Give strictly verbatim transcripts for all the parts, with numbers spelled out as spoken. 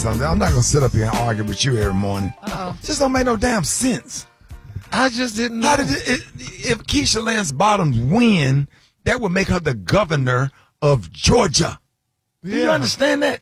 something. I'm not going to sit up here and argue with you every morning. Uh-oh. Just don't make no damn sense. I just didn't know. How did it, it, if Keisha Lance Bottoms win, that would make her the governor of Georgia. Do Yeah. you understand that?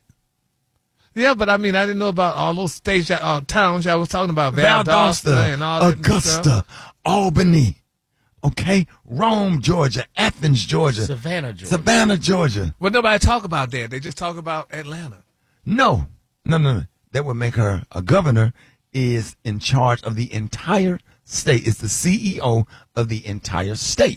Yeah, but I mean, I didn't know about all those states, uh, towns y'all was talking about. Valdosta and all that Augusta, stuff. Albany, okay, Rome, Georgia, Athens, Georgia, Savannah, Georgia. Savannah, Georgia. But nobody talk about that. They just talk about Atlanta. No, no, no, no. That would make her a governor. Is in charge of the entire state. Is the C E O of the entire state.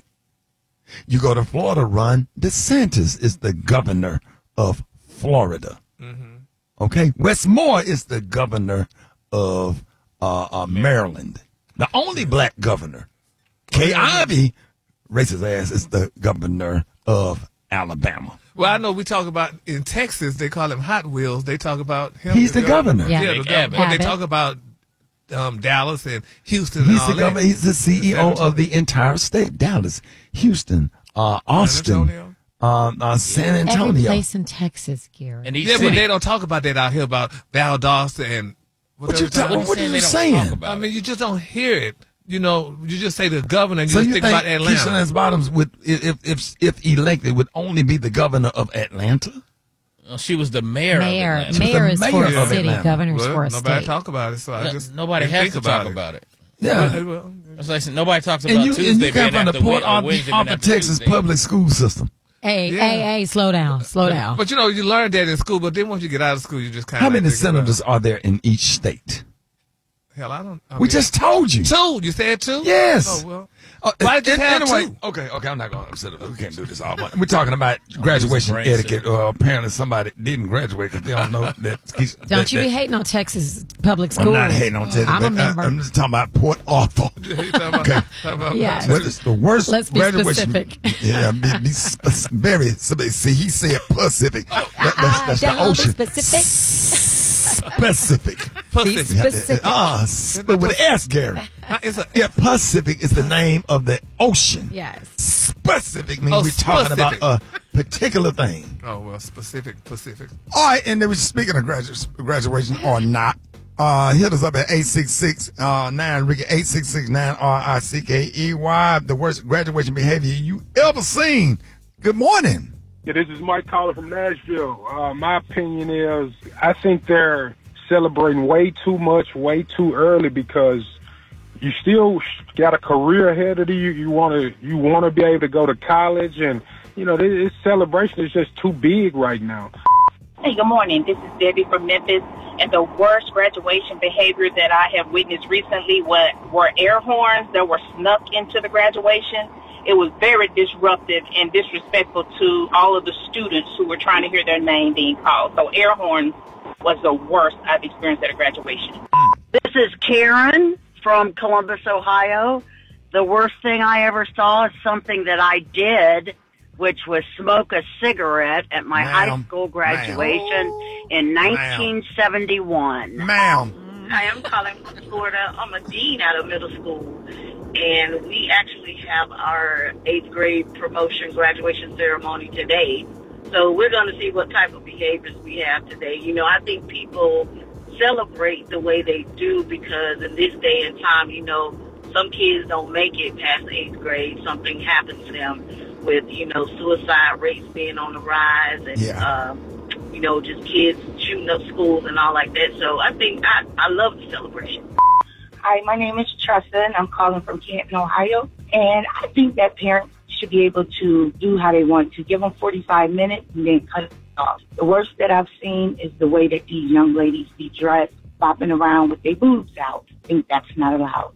You go to Florida, Ron DeSantis is the governor of Florida. Mm-hmm. Okay, Wes Moore is the governor of uh, uh, Maryland. The only black governor. Kay Ivey, racist ass, is the governor of Alabama. Well, I know we talk about in Texas, they call him Hot Wheels. They talk about him. He's the governor. Yeah, Yeah, Nick the governor. But they Abbott. talk about um, Dallas and Houston and He's all the that. governor. He's the C E O of the entire state. Dallas, Houston, uh, Austin, Antonio? um, uh, San Every Antonio. place in Texas, Gary. And each Yeah, but city. they don't talk about that out here about Valdosta and What you, whatever. ta- What what you are you saying they don't saying? talk about I mean, you just don't hear it. You know, you just say the governor and you So just you think think about Atlanta. Keisha Lance Bottoms would, if if if elected, would only be the governor of Atlanta? Uh, she was the mayor. Mayor, of Atlanta. mayor the is mayor for a of city, Atlanta. governor's Well, for a nobody state. talk about it, so I No- just Nobody didn't has think to about talk it. about it. Yeah. Well, It's like nobody talks about And you, Tuesday and you being come from the after Port Wed- or Wednesday being Arthur, after Texas Tuesday. public school system. Hey, Yeah. hey, hey, slow down, slow down. But you know, you learn that in school, but then once you get out of school, you just kind of How many senators are there in each state? Hell, I don't. I We mean, just told you. two. You said two? Yes. Oh well. Uh, Why did you and- have anyway, two? Okay, okay, I'm not going to upset it. We can't do this all. We're talking about graduation brain etiquette. cell. Uh, apparently, somebody didn't graduate because they don't know that. that Don't you that- be hating on Texas public I'm schools. not hating on Texas. I'm a but I- member. I'm just talking about Port Arthur. You talking about- Okay. talking about- Yeah. What is the worst Let's be graduation? specific. Yeah, be, be sp- very specific. See, he said Pacific. That, that's that's the Don't be ocean. specific. Specific. Pussy. Specific. Ah, s- but with an S, Gary. Huh, It's a, Yeah, Pacific is the name of the ocean. Yes. Specific means Oh, we're talking specific. about a particular thing. oh well, specific, Pacific. All right, and then we're speaking of gradu- graduation or not. Uh, hit us up at eight six six nine Ricky, eight six six nine R I C K E Y. The worst graduation behavior you ever seen. Good morning. Yeah, this is Mike calling from Nashville. Uh, my opinion is I think they're celebrating way too much, way too early because you still got a career ahead of you. You want to you want to be able to go to college, and you know this, this celebration is just too big right now. Hey, good morning. This is Debbie from Memphis. And the worst graduation behavior that I have witnessed recently were, were air horns that were snuck into the graduation. It was very disruptive and disrespectful to all of the students who were trying to hear their name being called. So air horns was the worst I've experienced at a graduation. This is Karen from Columbus, Ohio. The worst thing I ever saw is something that I did, which was smoke a cigarette at my Ma'am. high school graduation in nineteen seventy-one. Ma'am. Hi, I'm calling from Florida. I'm a dean at a middle school, and we actually have our eighth grade promotion graduation ceremony today. So we're going to see what type of behaviors we have today. You know, I think people celebrate the way they do because in this day and time, you know, some kids don't make it past eighth grade. Something happens to them with, you know, suicide rates being on the rise and, Yeah. um, you know, just kids shooting up schools and all like that. So I think I, I love the celebration. Hi, my name is Tressa, and I'm calling from Canton, Ohio. And I think that parents should be able to do how they want to. Give them forty-five minutes and then cut it off. The worst that I've seen is the way that these young ladies be dressed, bopping around with their boobs out. I think that's not allowed.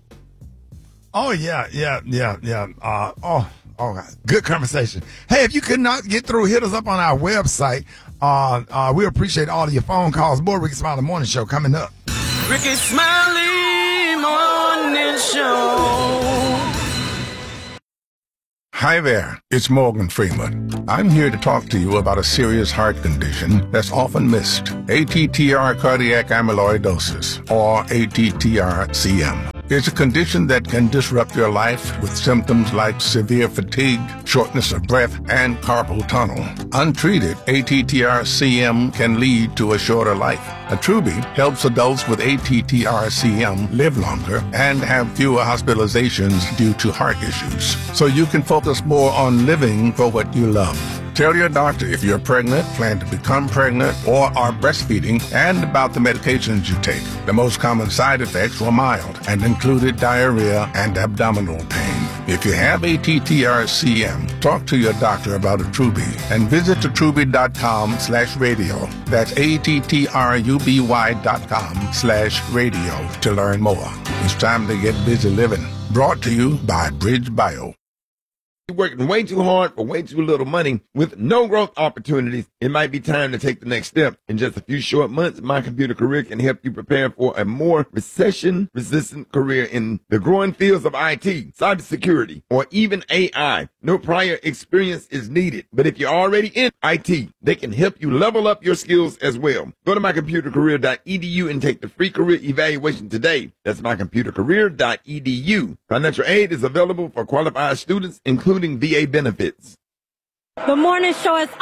Oh, yeah, yeah, yeah, yeah. Uh, oh, oh, good conversation. Hey, if you could not get through, hit us up on our website. Uh, uh, we appreciate all of your phone calls. More Ricky Smiley Morning Show coming up. Ricky Smiley Morning Show. Hi there, it's Morgan Freeman. I'm here to talk to you about a serious heart condition that's often missed, A T T R cardiac amyloidosis, or A T T R C M. is a condition that can disrupt your life with symptoms like severe fatigue, shortness of breath, and carpal tunnel. Untreated, A T T R C M can lead to a shorter life. Attruby helps adults with A T T R C M live longer and have fewer hospitalizations due to heart issues, so you can focus more on living for what you love. Tell your doctor if you're pregnant, plan to become pregnant, or are breastfeeding, and about the medications you take. The most common side effects were mild and included diarrhea and abdominal pain. If you have A T T R C M, talk to your doctor about Attruby and visit attruby.com slash radio. That's A-T-T-R-U-B-Y dot com slash radio to learn more. It's time to get busy living. Brought to you by Bridge Bio. Working way too hard for way too little money with no growth opportunities, it might be time to take the next step. In just a few short months, My Computer Career can help you prepare for a more recession-resistant career in the growing fields of I T, cybersecurity, or even A I. No prior experience is needed, but if you're already in I T, they can help you level up your skills as well. Go to my computer career dot e d u and take the free career evaluation today. That's my computer career dot e d u. Financial aid is available for qualified students, including V A benefits. The morning show is awesome.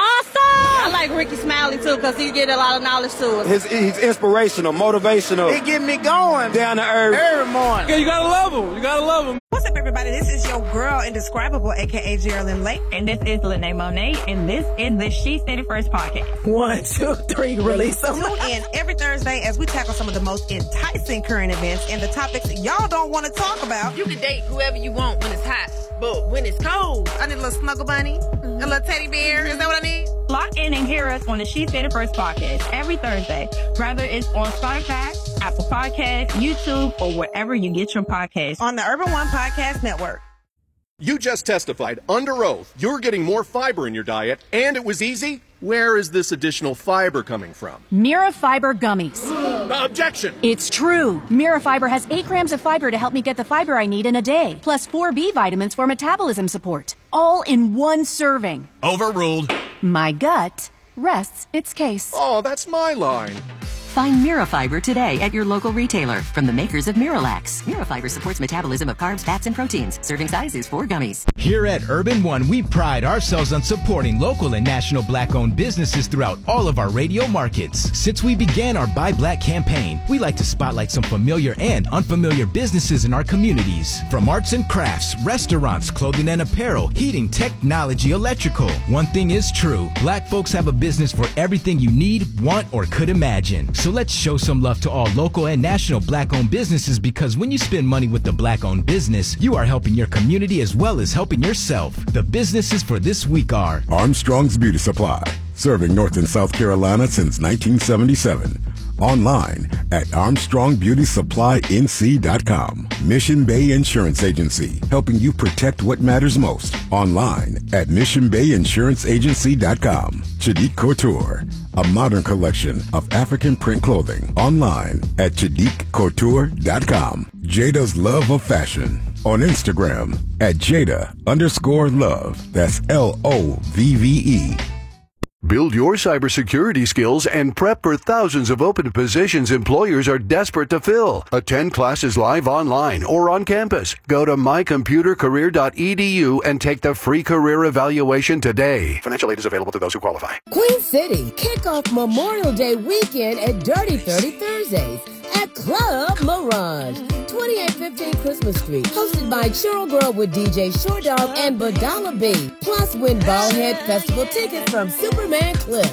I like Ricky Smiley too because he get a lot of knowledge to us. His, he's inspirational, motivational. He get me going. Down to earth. Every morning. Yeah, you gotta love him. You gotta love him. What's up, everybody? This is your girl, Indescribable, a k a. Geraldine Lake. And this is Lene Monet, and this is the She Said It First podcast. One, two, three, release them. Tune in every Thursday as we tackle some of the most enticing current events and the topics y'all don't want to talk about. You can date whoever you want when it's hot, but when it's cold, I need a little snuggle bunny, mm-hmm. a little teddy bear. Is that what I need? Lock in and hear us on the She Said It First podcast every Thursday, whether it's on Spotify, Apple Podcasts, YouTube, or wherever you get your podcasts. On the Urban One Podcast Network. You just testified under oath you're getting more fiber in your diet, and it was easy? Where is this additional fiber coming from? Mira Fiber Gummies. Uh, objection! It's true. Mira Fiber has eight grams of fiber to help me get the fiber I need in a day, plus four B vitamins for metabolism support. All in one serving. Overruled. My gut rests its case. Oh, that's my line. Find Mira Fiber today at your local retailer from the makers of Miralax. Mira Fiber supports metabolism of carbs, fats, and proteins. Serving size is four gummies. Here at Urban One, we pride ourselves on supporting local and national black-owned businesses throughout all of our radio markets. Since we began our Buy Black campaign, we like to spotlight some familiar and unfamiliar businesses in our communities. From arts and crafts, restaurants, clothing and apparel, heating, technology, electrical. One thing is true, black folks have a business for everything you need, want, or could imagine. So let's show some love to all local and national black-owned businesses, because when you spend money with the black-owned business, you are helping your community as well as helping yourself. The businesses for this week are Armstrong's Beauty Supply, serving North and South Carolina since nineteen seventy-seven. Online at armstrong beauty supply n c dot com. Mission Bay Insurance Agency, helping you protect what matters most. Online at mission bay insurance agency dot com. Chadique Couture, a modern collection of African print clothing. Online at chadique couture dot com. Jada's Love of Fashion on Instagram at Jada underscore love. That's L O V V E. Build your cybersecurity skills and prep for thousands of open positions employers are desperate to fill. Attend classes live online or on campus. Go to my computer career dot e d u and take the free career evaluation today. Financial aid is available to those who qualify. Queen City, kick off Memorial Day weekend at Dirty thirty Thursdays at Club Mirage, twenty-eight fifteen Christmas Street, hosted by Churro Girl with D J Short Dog and Badala B. Plus win Ballhead Festival tickets from Superman Cliff.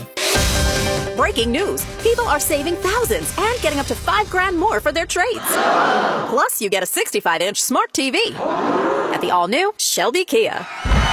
Breaking news. People are saving thousands and getting up to five grand more for their trades. Plus, you get a sixty-five inch smart T V at the all-new Shelby Kia.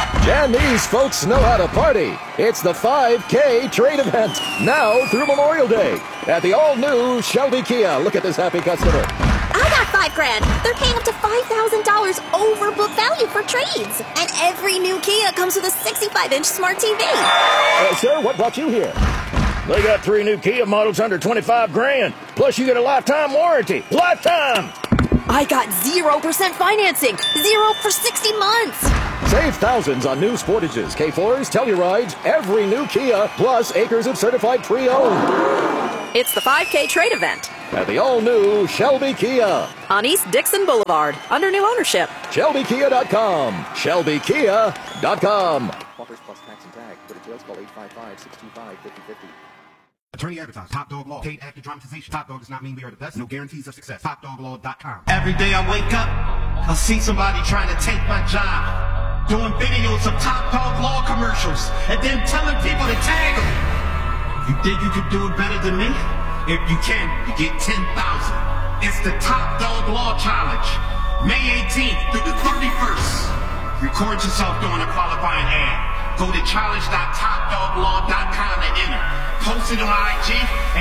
Janese folks know how to party. It's the five K trade event, now through Memorial Day at the all-new Shelby Kia. Look at this happy customer. I got five grand. They're paying up to five thousand dollars over book value for trades. And every new Kia comes with a sixty-five inch smart T V. Uh, sir, what brought you here? They got three new Kia models under twenty-five grand. Plus, you get a lifetime warranty. Lifetime! I got zero percent financing. Zero for sixty months. Save thousands on new Sportages, K fours, Tellurides, every new Kia, plus acres of certified pre-owned. It's the five K trade event at the all-new Shelby Kia. On East Dixon Boulevard, under new ownership. Shelby Kia dot com. Shelby Kia dot com. Offers plus tax and tag. For details, call eight five five, six two five, five oh five oh. Attorney advertise. Top Dog Law. Paid actor dramatization. Top Dog does not mean we are the best. No guarantees of success. top dog law dot com. Every day I wake up, I see somebody trying to take my job. Doing videos of Top Dog Law commercials and then telling people to tag them. You think you could do it better than me? If you can, you get ten thousand. It's the Top Dog Law Challenge. May eighteenth through the thirty-first. Record yourself doing a qualifying ad. Go to challenge dot top dog law dot com and enter. Post it on I G